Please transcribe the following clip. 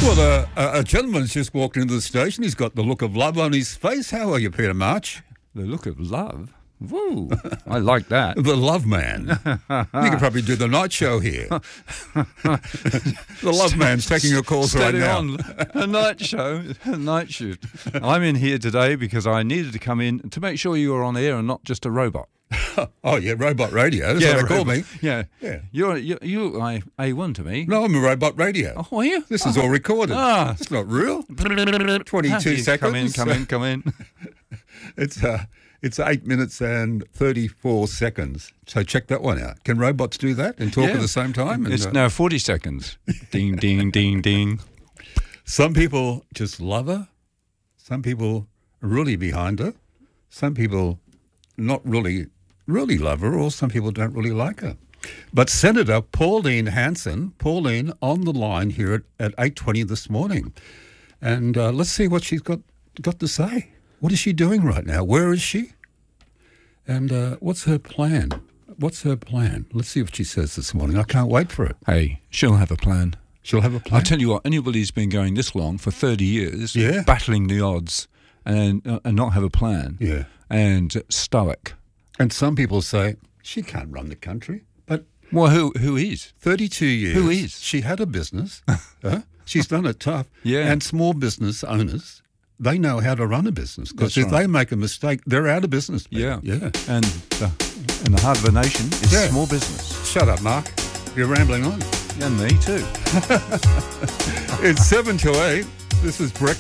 Well, a gentleman's just walked into the station. He's got the look of love on his face. How are you, Peter March? The look of love? Woo! I like that. The love man. You could probably do the night show here. The love man's taking your calls right now. On. A night show, a night shift. I'm in here today because I needed to come in to make sure you were on air and not just a robot. Oh, yeah, robot radio. That's what they call me. Yeah. Yeah. You're A1 to me. No, I'm a robot radio. Oh, are you? This is all recorded. Ah. It's not real. 22 seconds. Come in. It's 8 minutes and 34 seconds. So check that one out. Can robots do that and talk at the same time? It's now 40 seconds. Ding, ding, ding, ding. Some people just love her. Some people are really behind her. Some people not really love her, or some people don't really like her. But Senator Pauline Hanson, on the line here at 8:20 this morning. And let's see what she's got to say. What is she doing right now? Where is she? And what's her plan? Let's see what she says this morning. I can't wait for it. Hey, she'll have a plan. She'll have a plan? I'll tell you what, anybody who's been going this long, for 30 years, battling the odds and not have a plan, and stoic. And some people say, she can't run the country. But well, who is? 32 years. Who is? She had a business. She's done it tough. Yeah. And small business owners, they know how to run a business. Because if they make a mistake, they're out of business. Yeah. And the heart of a nation is small business. Shut up, Mark. You're rambling on. And me too. It's 7 to 8. This is Breakfast.